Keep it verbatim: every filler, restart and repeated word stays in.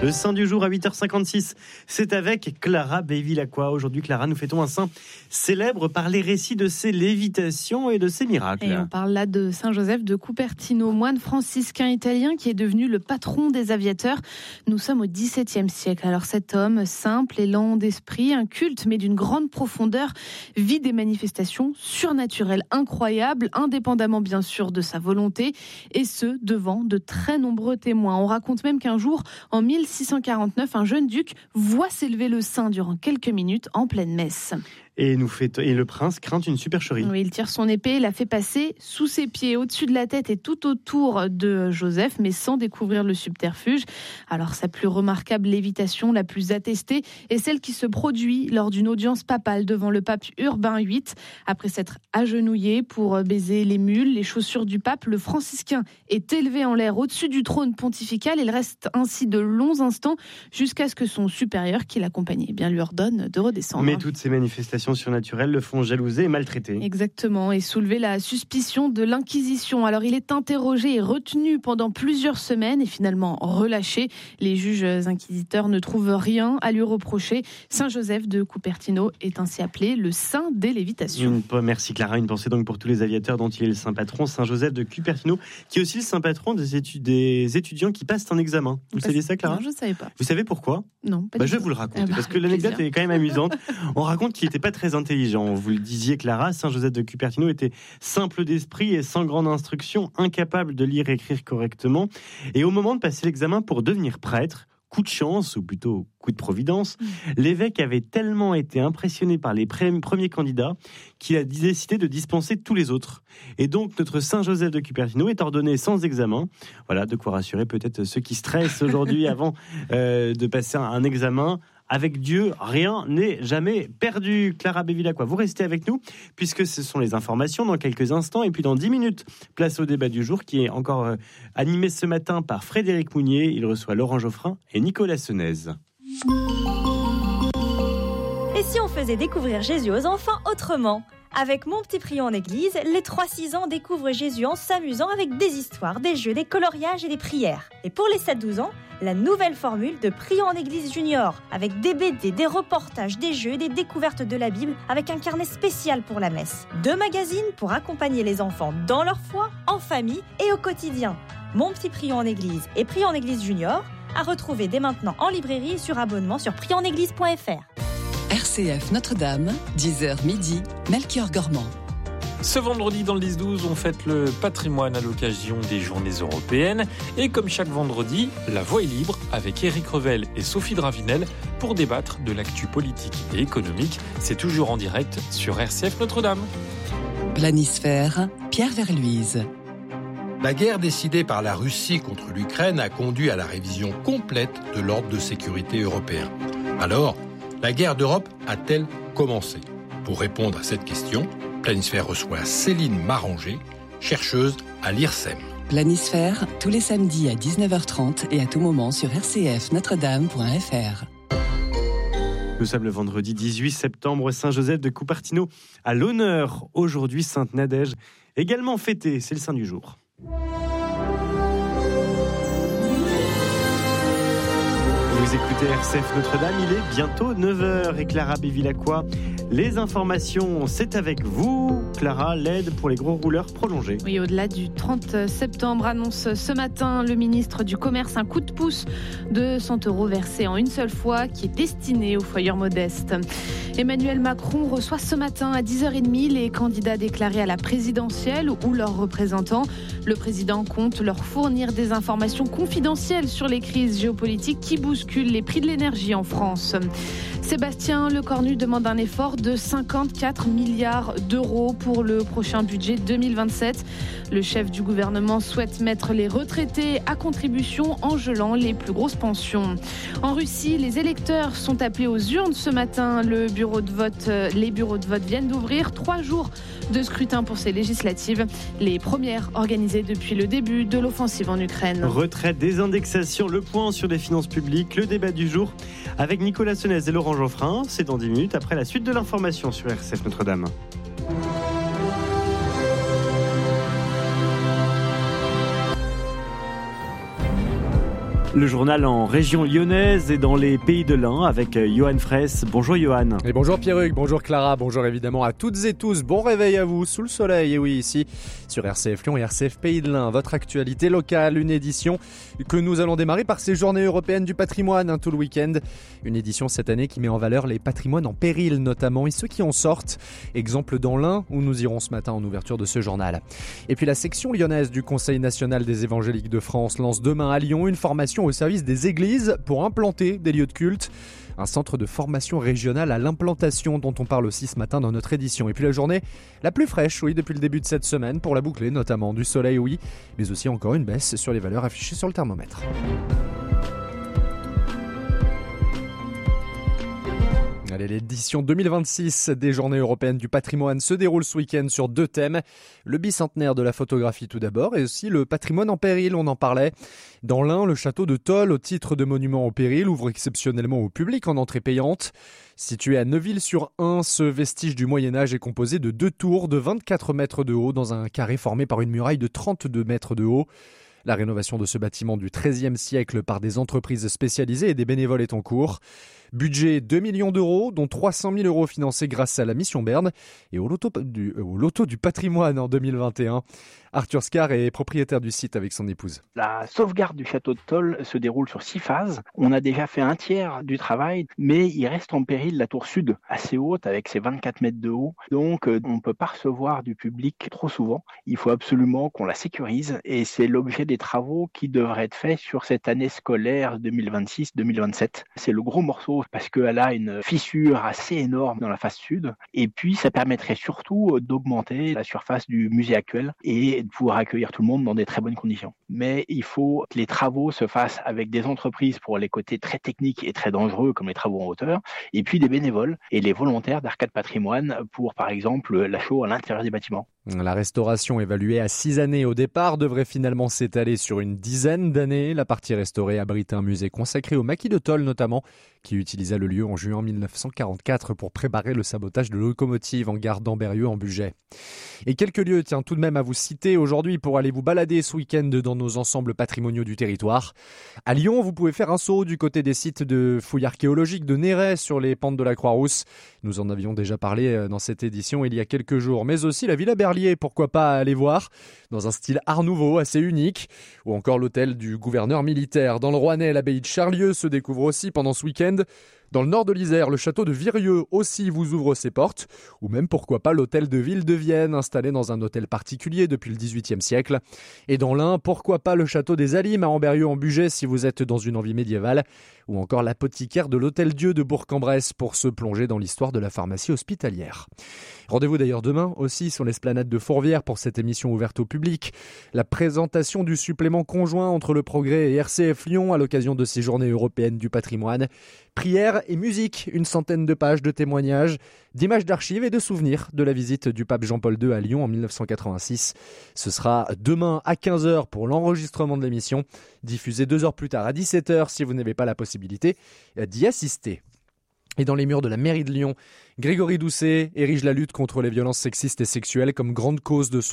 Le saint du jour à huit heures cinquante-six, c'est avec Clara Bevilacqua. Aujourd'hui, Clara, nous fêtons un saint célèbre par les récits de ses lévitations et de ses miracles. Et on parle là de Saint Joseph de Cupertino, moine franciscain italien qui est devenu le patron des aviateurs. Nous sommes au dix-septième siècle. Alors cet homme, simple et lent d'esprit, un culte mais d'une grande profondeur, vit des manifestations surnaturelles incroyables, indépendamment bien sûr de sa volonté, et ce, devant de très nombreux témoins. On raconte même qu'un jour, en mille six cent quarante-neuf, un jeune duc voit s'élever le saint durant quelques minutes en pleine messe. Et, nous fait, et le prince craint une supercherie. Oui, il tire son épée, la fait passer sous ses pieds, au-dessus de la tête et tout autour de Joseph, mais sans découvrir le subterfuge. Alors sa plus remarquable lévitation, la plus attestée, est celle qui se produit lors d'une audience papale devant le pape Urbain huit. Après s'être agenouillé pour baiser les mules, les chaussures du pape, le franciscain est élevé en l'air au-dessus du trône pontifical. Il reste ainsi de longs instants jusqu'à ce que son supérieur, qui l'accompagnait, bien lui ordonne de redescendre. Mais toutes ces manifestations surnaturelles le font jalouser et maltraiter. Exactement, et soulever la suspicion de l'Inquisition. Alors il est interrogé et retenu pendant plusieurs semaines et finalement relâché. Les juges inquisiteurs ne trouvent rien à lui reprocher. Saint Joseph de Cupertino est ainsi appelé le saint des lévitations. Une, merci Clara, une pensée donc pour tous les aviateurs dont il est le saint patron, Saint Joseph de Cupertino, qui est aussi le saint patron des, étu- des étudiants qui passent un examen. Vous Parce... saviez ça, Clara ? Non, je ne savais pas. Vous savez pourquoi ? Non, pas bah, du Je vais tout. vous le raconter, ah bah, parce que l'anecdote plaisir. est quand même amusante. On raconte qu'il n'était pas très intelligent. Vous le disiez, Clara, Saint Joseph de Cupertino était simple d'esprit et sans grande instruction, incapable de lire et écrire correctement. Et au moment de passer l'examen pour devenir prêtre, coup de chance, ou plutôt coup de providence, mmh. l'évêque avait tellement été impressionné par les premiers candidats qu'il a décidé de dispenser tous les autres. Et donc, notre Saint Joseph de Cupertino est ordonné sans examen. Voilà, de quoi rassurer peut-être ceux qui stressent aujourd'hui avant euh, de passer un, un examen. Avec Dieu, rien n'est jamais perdu. Clara Bevilacqua, vous restez avec nous, puisque ce sont les informations dans quelques instants. Et puis dans dix minutes, place au débat du jour, qui est encore euh, animé ce matin par Frédéric Mounier. Il reçoit Laurent Geoffrin et Nicolas Senez. Et si on faisait découvrir Jésus aux enfants autrement ? Avec Mon Petit Prion en Église, les trois six ans découvrent Jésus en s'amusant avec des histoires, des jeux, des coloriages et des prières. Et pour les sept douze ans, la nouvelle formule de Prion en Église Junior, avec des B D, des reportages, des jeux et des découvertes de la Bible, avec un carnet spécial pour la messe. Deux magazines pour accompagner les enfants dans leur foi, en famille et au quotidien. Mon Petit Prion en Église et Prion en Église Junior, à retrouver dès maintenant en librairie et sur abonnement sur prion en église point f r. R C F Notre-Dame, dix heures midi, Melchior Gormand. Ce vendredi dans le dix douze, on fête le patrimoine à l'occasion des journées européennes. Et comme chaque vendredi, la voix est libre avec Éric Revel et Sophie Dravinel pour débattre de l'actu politique et économique. C'est toujours en direct sur R C F Notre-Dame. Planisphère, Pierre Verluise. La guerre décidée par la Russie contre l'Ukraine a conduit à la révision complète de l'ordre de sécurité européen. Alors, la guerre d'Europe a-t-elle commencé ? Pour répondre à cette question, Planisphère reçoit Céline Maranger, chercheuse à l'I R S E M. Planisphère, tous les samedis à dix-neuf heures trente et à tout moment sur r c f notre dame point f r. Nous sommes le vendredi dix-huit septembre, Saint Joseph de Cupertino à l'honneur. Aujourd'hui, Sainte Nadège, également fêtée, c'est le saint du jour. Vous écoutez R C F Notre-Dame, il est bientôt neuf heures et Clara Bevilacqua. Les informations, c'est avec vous. Clara, l'aide pour les gros rouleurs prolongée. Oui, au-delà du trente septembre, annonce ce matin le ministre du Commerce un coup de pouce de cent euros versés en une seule fois qui est destiné aux foyers modestes. Emmanuel Macron reçoit ce matin à dix heures trente les candidats déclarés à la présidentielle ou leurs représentants. Le président compte leur fournir des informations confidentielles sur les crises géopolitiques qui bousculent les prix de l'énergie en France. Sébastien Lecornu demande un effort de cinquante-quatre milliards d'euros pour le prochain budget deux mille vingt-sept. Le chef du gouvernement souhaite mettre les retraités à contribution en gelant les plus grosses pensions. En Russie, les électeurs sont appelés aux urnes ce matin. Le bureau de vote, les bureaux de vote viennent d'ouvrir trois jours de scrutin pour ces législatives, les premières organisées depuis le début de l'offensive en Ukraine. Retraite, désindexation, le point sur les finances publiques, le débat du jour avec Nicolas Senez et Laurent Geoffrin. C'est dans dix minutes après la suite de l'information sur R C F Notre-Dame. Le journal en région lyonnaise et dans les pays de l'Ain avec Johan Fraisse. Bonjour Johan. Et bonjour Pierruc, bonjour Clara, bonjour évidemment à toutes et tous. Bon réveil à vous sous le soleil, et oui ici sur R C F Lyon et R C F Pays de l'Ain. Votre actualité locale, une édition que nous allons démarrer par ces journées européennes du patrimoine hein, tout le week-end. Une édition cette année qui met en valeur les patrimoines en péril notamment et ceux qui en sortent. Exemple dans l'Ain où nous irons ce matin en ouverture de ce journal. Et puis la section lyonnaise du Conseil national des évangéliques de France lance demain à Lyon une formation au service des églises pour implanter des lieux de culte. Un centre de formation régional à l'implantation dont on parle aussi ce matin dans notre édition. Et puis la journée la plus fraîche, oui, depuis le début de cette semaine pour la boucler notamment. Du soleil, oui, mais aussi encore une baisse sur les valeurs affichées sur le thermomètre. Allez, l'édition deux mille vingt-six des Journées européennes du patrimoine se déroule ce week-end sur deux thèmes. Le bicentenaire de la photographie tout d'abord et aussi le patrimoine en péril, on en parlait. Dans l'Ain, le château de Tolles, au titre de monument en péril, ouvre exceptionnellement au public en entrée payante. Situé à Neuville-sur-Ain, ce vestige du Moyen-Âge est composé de deux tours de vingt-quatre mètres de haut dans un carré formé par une muraille de trente-deux mètres de haut. La rénovation de ce bâtiment du treizième siècle par des entreprises spécialisées et des bénévoles est en cours. Budget deux millions d'euros, dont trois cent mille euros financés grâce à la Mission Berne et au loto du, au loto du patrimoine en deux mille vingt et un. Arthur Scar est propriétaire du site avec son épouse. La sauvegarde du château de Tolles se déroule sur six phases. On a déjà fait un tiers du travail, mais il reste en péril la tour sud, assez haute avec ses vingt-quatre mètres de haut. Donc on ne peut pas recevoir du public trop souvent. Il faut absolument qu'on la sécurise et c'est l'objet des travaux qui devraient être faits sur cette année scolaire deux mille vingt-six deux mille vingt-sept. C'est le gros morceau parce qu'elle a une fissure assez énorme dans la face sud. Et puis ça permettrait surtout d'augmenter la surface du musée actuel et de pouvoir accueillir tout le monde dans des très bonnes conditions. Mais il faut que les travaux se fassent avec des entreprises pour les côtés très techniques et très dangereux comme les travaux en hauteur, et puis des bénévoles et les volontaires d'Arcade Patrimoine pour par exemple la chaux à l'intérieur des bâtiments. La restauration évaluée à six années au départ devrait finalement s'étaler sur une dizaine d'années. La partie restaurée abrite un musée consacré au maquis de Tolles notamment, qui utilisa le lieu en juin mille neuf cent quarante-quatre pour préparer le sabotage de locomotives en gare d'Ambérieu en Bugey. Et quelques lieux, tiens, tout de même à vous citer aujourd'hui pour aller vous balader ce week-end dans nos ensembles patrimoniaux du territoire. À Lyon, vous pouvez faire un saut du côté des sites de fouilles archéologiques de Néret sur les pentes de la Croix-Rousse. Nous en avions déjà parlé dans cette édition il y a quelques jours, mais aussi la Villa Berlier, pourquoi pas aller voir, dans un style art nouveau assez unique, ou encore l'hôtel du gouverneur militaire. Dans le Rouennais, l'abbaye de Charlieu se découvre aussi pendant ce week-end. Dans le nord de l'Isère, le château de Virieu aussi vous ouvre ses portes, ou même pourquoi pas l'hôtel de ville de Vienne, installé dans un hôtel particulier depuis le dix-huitième siècle. Et dans l'Ain, pourquoi pas le château des Alimes à Ambérieu en Bugey si vous êtes dans une envie médiévale, ou encore l'apothicaire de l'Hôtel Dieu de Bourg-en-Bresse pour se plonger dans l'histoire de la pharmacie hospitalière. Rendez-vous d'ailleurs demain aussi sur l'esplanade de Fourvière pour cette émission ouverte au public. La présentation du supplément conjoint entre Le Progrès et R C F Lyon à l'occasion de ces journées européennes du patrimoine. Prières et musique, une centaine de pages de témoignages, d'images d'archives et de souvenirs de la visite du pape Jean-Paul deux à Lyon en mille neuf cent quatre-vingt-six. Ce sera demain à quinze heures pour l'enregistrement de l'émission, diffusé deux heures plus tard à dix-sept heures si vous n'avez pas la possibilité d'y assister. Et dans les murs de la mairie de Lyon, Grégory Doucet érige la lutte contre les violences sexistes et sexuelles comme grande cause de son